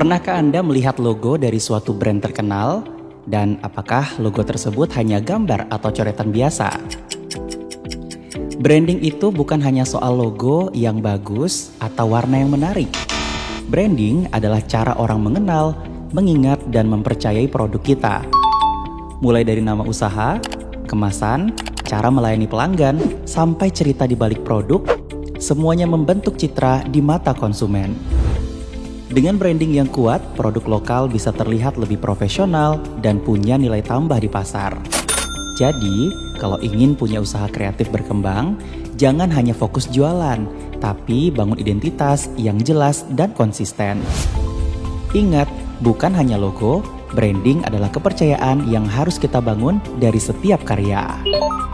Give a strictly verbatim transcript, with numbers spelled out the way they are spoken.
Pernahkah Anda melihat logo dari suatu brand terkenal? Dan apakah logo tersebut hanya gambar atau coretan biasa? Branding itu bukan hanya soal logo yang bagus atau warna yang menarik. Branding adalah cara orang mengenal, mengingat, dan mempercayai produk kita. Mulai dari nama usaha, kemasan, cara melayani pelanggan, sampai cerita di balik produk, semuanya membentuk citra di mata konsumen. Dengan branding yang kuat, produk lokal bisa terlihat lebih profesional dan punya nilai tambah di pasar. Jadi, kalau ingin punya usaha kreatif berkembang, jangan hanya fokus jualan, tapi bangun identitas yang jelas dan konsisten. Ingat, bukan hanya logo, branding adalah kepercayaan yang harus kita bangun dari setiap karya.